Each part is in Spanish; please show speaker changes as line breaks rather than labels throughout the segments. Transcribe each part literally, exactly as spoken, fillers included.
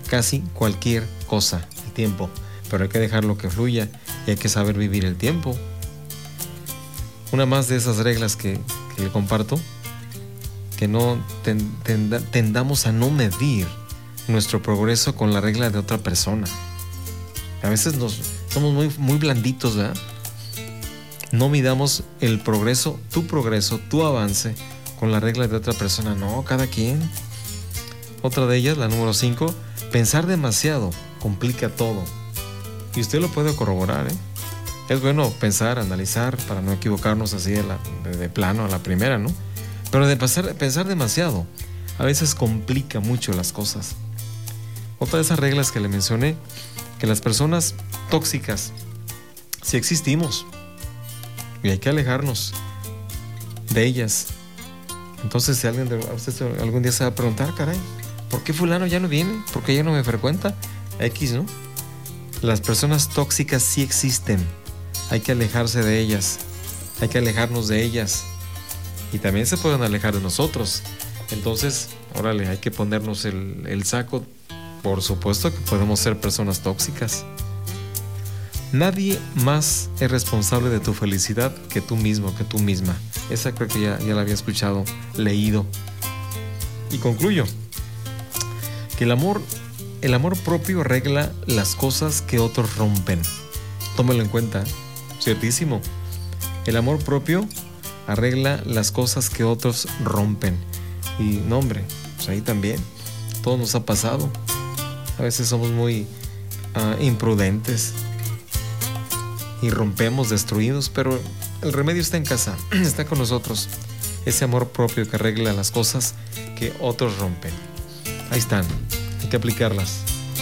casi cualquier cosa, el tiempo. Pero hay que dejarlo que fluya y hay que saber vivir el tiempo. Una más de esas reglas que, que le comparto, que no ten, tenda, tendamos a no medir nuestro progreso con la regla de otra persona. A veces nos, somos muy, muy blanditos, ¿verdad? No midamos el progreso, tu progreso, tu avance con la regla de otra persona. No, cada quien. Otra de ellas, la número cinco, pensar demasiado complica todo. Y usted lo puede corroborar, ¿eh? Es bueno pensar, analizar para no equivocarnos así de, la, de, de plano a la primera, ¿no? Pero de pasar, pensar demasiado a veces complica mucho las cosas. Otra de esas reglas que le mencioné, que las personas tóxicas sí existimos y hay que alejarnos de ellas. Entonces, si alguien de usted algún día se va a preguntar, caray, ¿por qué fulano ya no viene? ¿Por qué ya no me frecuenta? X, ¿no? Las personas tóxicas sí existen. Hay que alejarse de ellas. Hay que alejarnos de ellas. Y también se pueden alejar de nosotros. Entonces, órale, hay que ponernos el, el saco. Por supuesto que podemos ser personas tóxicas. Nadie más es responsable de tu felicidad que tú mismo, que tú misma. Esa creo que ya, ya la había escuchado, leído. Y concluyo que el amor, el amor propio arregla las cosas que otros rompen. Tómalo en cuenta, ciertísimo. El amor propio arregla las cosas que otros rompen. Y no, hombre, pues ahí también todo nos ha pasado. A veces somos muy uh, imprudentes y rompemos, destruidos, pero el remedio está en casa, está con nosotros. Ese amor propio que arregla las cosas que otros rompen. Ahí están, hay que aplicarlas.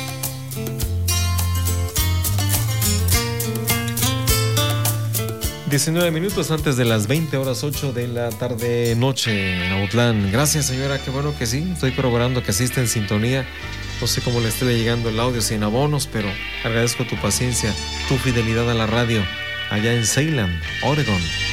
diecinueve minutos antes de las veinte horas ocho de la tarde noche en Autlán. Gracias, señora, qué bueno que sí. Estoy corroborando que asiste en sintonía. No sé cómo le esté llegando el audio sin abonos, pero agradezco tu paciencia, tu fidelidad a la radio allá en Salem, Oregon.